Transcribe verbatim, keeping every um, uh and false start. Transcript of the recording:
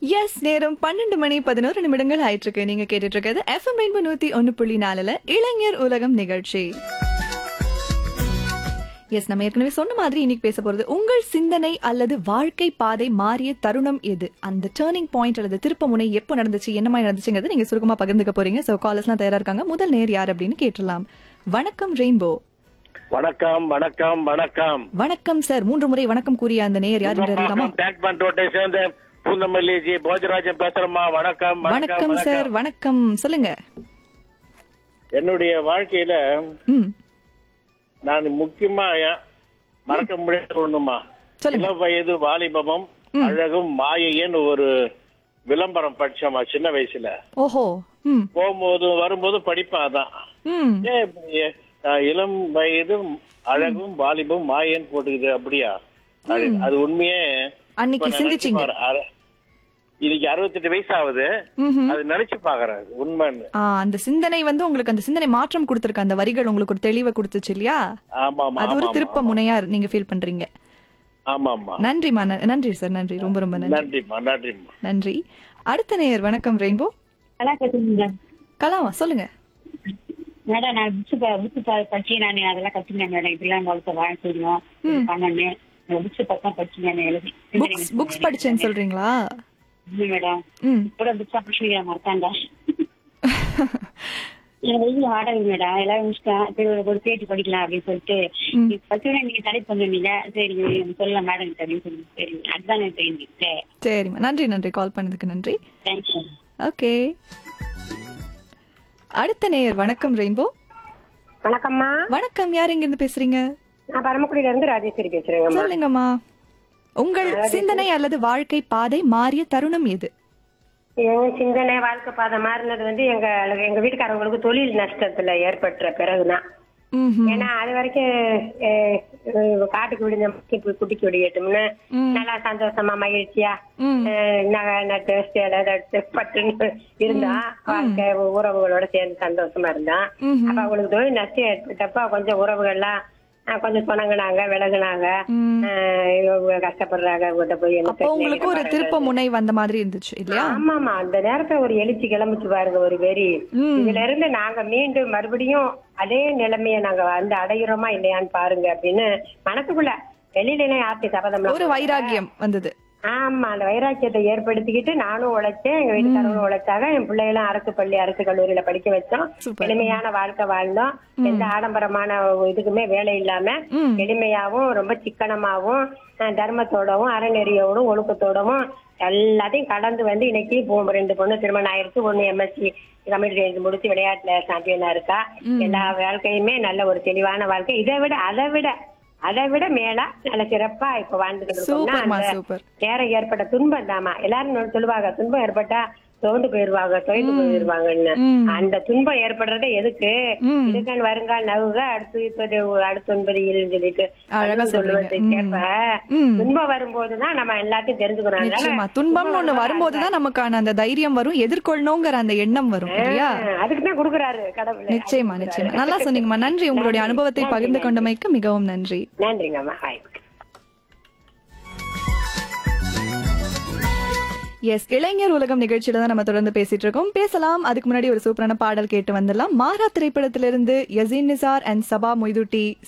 S நேரம் பன்னெண்டு மணி பதினோரு நிமிடங்கள் ஆயிட்டு இருக்கு. நீங்க கேட்டுட்டு இருக்கிறது எஃப்எம் ரெயின்போ நூத்தி ஒன்னு புள்ளி நாலுல இளைஞர் உலகம் நிகழ்ச்சி. எஸ் நம்ம ஏற்கனவே சொன்ன மாதிரி இன்னைக்கு பேச போறது உங்கள் சிந்தனை அல்லது வாழ்க்கை பாதை மாறிய தருணம் எது, அந்த டேர்னிங் பாயிண்ட் அல்லது திருப்ப முனை எப்போ நடந்துச்சு, என்ன மாதிரி நடந்துச்சுங்கிறது நீங்க சுருக்கமா பகிர்ந்துக்க போறீங்க. சோ காலர்ஸ்லாம் தயாரா இருக்காங்க. முதல் நேர் யார் அப்படின்னு கேட்டுடலாம். வணக்கம் ரெயின்போ. வணக்கம் வணக்கம் வணக்கம் வணக்கம் சார். மூன்று முறை வணக்கம் கூறிய அந்த நேர் யார் என்று அறியலாமா? டேக் பண்றோட்டை சேர்ந்த பூந்தமல்லிஜி போஜராஜன் பேசுறமா. வணக்கம் வணக்கம் சார். வணக்கம், சொல்லுங்க. என்னுடைய வாழ்க்கையில ம் நான் முக்கியமா மறக்க முடியாத ஒண்ணுமா, சொல்லுங்க. இளம் வயது வாலிபமும் அழகும் மாயைன்னு ஒரு விளம்பரம் படிச்சோமா சின்ன வயசுல. ஓஹோ. ம் போகும்போதும் வரும்போதும் படிப்பாதான். ம் ஏன் இப்படி, அஹ், இளம் வயதும் அழகும் வாலிபம் மாயன்னு போட்டுக்குது அப்படியா? அது அது உண்மையே அன்னைக்கு இப்ப சிந்திச்சீங்க. நினைச்சு பாரு. அர- இன்னைக்கு அறுபத்தெட்டு வயசு ஆகுது. ம்ஹும். அது நினைச்சு பாக்குறேன் உண்மைன்னு. ஆ, அந்த சிந்தனை வந்து உங்களுக்கு அந்த சிந்தனை மாற்றம் கொடுத்திருக்கு. அந்த வரிகள் உங்களுக்கு ஒரு தெளிவை கொடுத்துச்சு இல்லையா? ஆமா ஆமா அது ஒரு ஆமா, திருப்ப முனையா நீங்க ஃபீல் பண்றீங்க. ஆமா ஆமா. நன்றிமா. ந- நன்றி சார். நன்றி, ரொம்ப ரொம்ப நன்றி. நன்றிம்மா நன்றிம்மா. நன்றி. அடுத்த நேயர் வணக்கம் ரெயின்போ. நல்லா கத்துங்க கலாமா, சொல்லுங்க. மேடம். நான் புக்ஸ் புக்ஸ் படிச்சு நான் அதெல்லாம் கத்துனேன் மேடம். இப்படிலாம் உங்களுக்கு வாழ்க்கையும் பண்ணேன். புக்ஸ் பக்கம் படிச்சு நான் எழுதி புக்ஸ் புக்ஸ் படிச்சேன்னு சொல்றீங்களா? இல்லை மேடம். ம் கூட புக்ஸ் படிச்சு மறக்காண்டா என் வெளியில ஆடவி மேடம். எல்லாரும் முடிச்சுட்டேன். சரி ஒரு ஒரு பேட்டி படிக்கலாம் அப்படின்னு சொல்லிட்டு ம். பத்து நீங்க தடை பண்ணுவீங்க. சரி சொல்லலாம் மேடம் அப்படின்னு சொல்லி. சரி அதுதான் எனக்கு தெரிஞ்சுட்டு. சரிம்மா. நன்றி நன்றி. கால் பண்ணதுக்கு நன்றி. தேங்க்யூ. ஓகே. அடுத்த நேயர் வணக்கம் ரெயின்போ. வணக்கம்மா. வணக்கம். யார் எங்க இருந்து பேசுறீங்க? நான் பரமக்குடியில இருந்து ராஜேஸ்வரி பேசுறேங்கம்மா. சொல்லுங்கம்மா. உங்கள் சிந்தனை அல்லது வாழ்க்கை பாதை மாறிய தருணம் எது? என் சிந்தனை வாழ்க்கை பாதை மாறினது வந்து எங்க எங்க வீட்டுக்காரங்களுக்கு தொழில் நஷ்டத்துல ஏற்பட்ட பிறகுதான். ம்ஹும். ஏன்னா அது வரைக்கும் அஹ், அஹ், காட்டுக்கு விடுஞ்ச போய் குட்டிக்கு விடியட்டும்னு நல்லா சந்தோஷமா மகிழ்ச்சியா ம். அஹ், நகை நட்டு சேலை நட்டு பட்டுன்னு இருந்தா வாழ்க்கை உறவுகளோட சேர்ந்து சந்தோஷமா இருந்தான். ம்ஹும். அப்ப அவங்களுக்கு தொழில் நஷ்டம் ஏற்பட்டப்ப கொஞ்சம் உறவுகள்லாம் அஹ், கொஞ்சம் சொனங்கினாங்க, விலகுனாங்க. ம். அஹ், இவங்க கஷ்டப்படுறாங்க இவங்ககிட்ட போய் என்ன அப்போ உங்களுக்கு ஒரு திருப்ப முனை வந்த மாதிரி இருந்துச்சு இல்லையா? ஆமாமா. அந்த நேரத்துல ஒரு எழுச்சி கிளம்பிச்சு பாருங்க, ஒரு வெறி. ம். இதுல இருந்து நாங்க மீண்டும் மறுபடியும் அதே நிலைமைய நாங்க வந்து அடையிறோமா இல்லையான்னு பாருங்க அப்படின்னு மனசுக்குள்ள வெளியில ஆத்தி சபதம். ஒரு வைராகியம் வந்தது. ஆமா, அந்த வைராக்கியத்தை ஏற்படுத்திக்கிட்டு நானும் உழைச்சேன், எங்க வீட்டுக்காரங்களும் உழைச்சாங்க. என் பிள்ளைகளும் அரசு பள்ளி அரசு கல்லூரியில படிக்க வச்சோம். சூப்பர். எளிமையான வாழ்க்கை வாழ்ந்தோம். எந்த ஆடம்பரமான இதுக்குமே வேலை இல்லாம ம். எளிமையாவும் ரொம்ப சிக்கனமாவும் அஹ், தர்மத்தோடவும் அறநெறியோடும் ஒழுக்கத்தோடவும் எல்லாத்தையும் கடந்து வந்து இன்னைக்கு இப்போ ரெண்டு பொண்ணு திருமணம் ஆயிருக்கு. ஒண்ணு எம்எஸ்சி கம்ப்யூட்டர் சயின்ஸ் முடிச்சு விளையாட்டுல சாம்பியனா இருக்கா. எல்லா வாழ்க்கையுமே நல்ல ஒரு தெளிவான வாழ்க்கை. இதை விட அதை விட அதை விட மேலா நல்ல சிறப்பா இப்ப வாழ்ந்துட்டு இருக்கோம்னா சூப்பர்மா, அந்த சூப்பர். நேரம் ஏற்பட்ட துன்பம் தாமா. எல்லாரும் சொல்லுவாங்க துன்பம் ஏற்பட்டா தோண்டு போயிருவாங்க, தொய்ந்து போயிருவாங்கன்னு. ம். அந்த துன்பம் ஏற்படுறதே எதுக்கு? ம். இதுக்கான் வருங்கால் நவுக அடுத்து இப்பது அடுத்து ஒன்பது சொல்லிட்டு அழகா சொல்லுவது சொல்றீங்க. கேப்ப ம். துன்பம் வரும்போதுதான் நம்ம எல்லாத்தையும் தெரிஞ்சுக்கணும். நிச்சயமா. அதனால துன்பம்னு ஒண்ணு வரும்போதுதான் நமக்கான அந்த தைரியம் வரும், எதிர்கொள்ளணுங்கிற அந்த எண்ணம் வரும் இல்லையா? அதுக்குதான் கொடுக்குறாரு கடவுள். நிச்சயமா நிச்சயமா. நல்லா சொன்னீங்கம்மா. நன்றி. உங்களுடைய அனுபவத்தை பகிர்ந்து கொண்டமைக்கு மிகவும் நன்றி. நன்றிங்கம்மா. ஹாய். எஸ், இளைஞர் உலகம் நிகழ்ச்சியில தான் நம்ம தொடர்ந்து பேசிட்டு இருக்கோம். பேசலாம். அதுக்கு முன்னாடி ஒரு சூப்பரான பாடல் கேட்டு வந்துடலாம். மாறா திரைப்படத்திலிருந்து யசீன் நிசார் அண்ட் சபா மொய்துட்டி